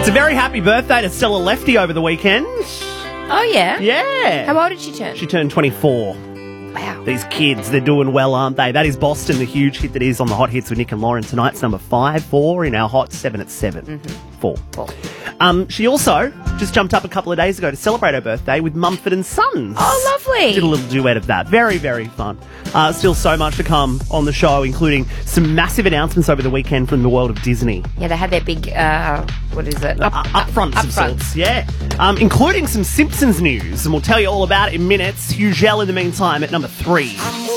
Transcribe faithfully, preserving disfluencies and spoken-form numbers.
It's a very happy birthday to Stella Lefty over the weekend. Oh, yeah? Yeah. How old did she turn? She turned twenty-four. Wow. These kids, they're doing well, aren't they? That is Boston, the huge hit that is on the Hot Hits with Nick and Lauren tonight's number five, four in our Hot seven at seven. Mm-hmm. Four. Four. Um, she also just jumped up a couple of days ago to celebrate her birthday with Mumford and Sons. Oh, lovely. Did a little duet of that. Very, very fun. Uh, still so much to come on the show, including some massive announcements over the weekend from the world of Disney. Yeah, they had their big, uh, what is it? Up, uh, upfronts up, of upfronts. sorts, yeah. Um, including some Simpsons news, and we'll tell you all about it in minutes. Hugel in the meantime at number three.